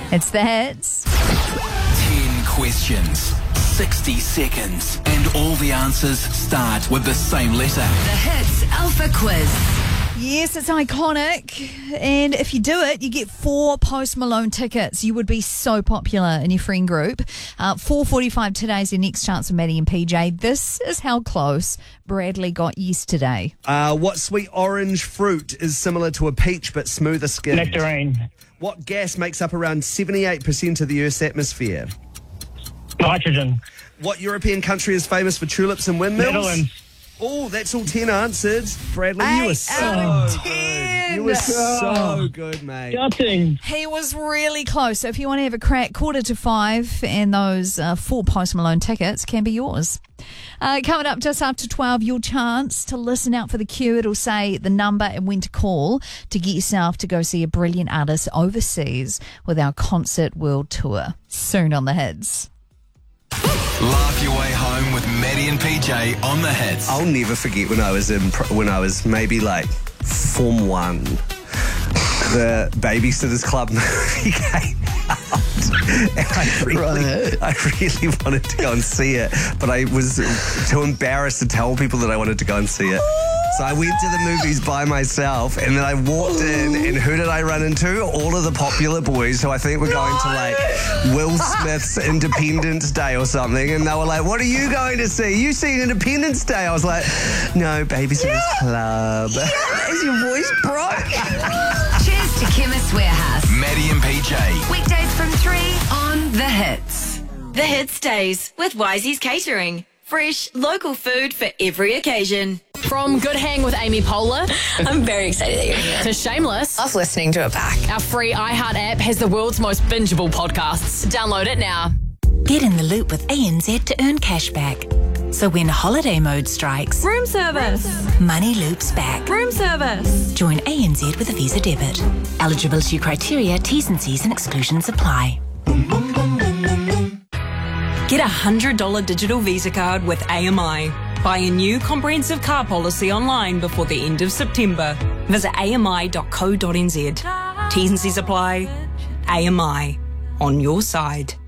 It's the hits. 10 questions, 60 seconds, and all the answers start with the same letter. The Hits Alpha Quiz. Yes, it's iconic. And if you do it, you get 4 Post Malone tickets. You would be so popular in your friend group. 4:45 today's your next chance with Maddie and PJ. This is how close Bradley got yesterday. What sweet orange fruit is similar to a peach but smoother skin? Nectarine. What gas makes up around 78% of the Earth's atmosphere? Nitrogen. What European country is famous for tulips and windmills? Netherlands. Oh, that's all 10 answers. Bradley, you were 8 so out of good. 10. You were so good, mate. Gutting. He was really close. So if you want to have a crack, 4:45, and those 4 Post Malone tickets can be yours. Coming up just after 12, your chance to listen out for the cue. It'll say the number and when to call to get yourself to go see a brilliant artist overseas with our Concert World Tour. Soon on the Hits. Laugh your way home with Maddie and PJ on the Hits. I'll never forget when I was maybe like Form 1. The Babysitters Club movie came out. And I really wanted to go and see it, but I was too embarrassed to tell people that I wanted to go and see it. So I went to the movies by myself, and then I walked in, and who did I run into? All of the popular boys who I think were going to like Will Smith's Independence Day or something, and they were like, "What are you going to see? You seen Independence Day?" I was like, "No, Babysitters Club." Is your voice broke? Cheers to Chemist Warehouse. Maddie and PJ. Weekdays from 3 on The Hits. The Hits Days with Wisey's Catering. Fresh, local food for every occasion. From Good Hang with Amy Poehler I'm very excited that you're here. to Shameless, Love listening to it back. our free iHeart app has the world's most bingeable podcasts. Download it now. Get in the loop with ANZ to earn cash back. So when holiday mode strikes, Room service. money loops back. Room service. Join ANZ with a Visa debit. Eligibility criteria, T's and C's and exclusions apply. Get a $100 digital Visa card with AMI. Buy a new comprehensive car policy online before the end of September. Visit ami.co.nz. T's and C's apply. AMI. On your side.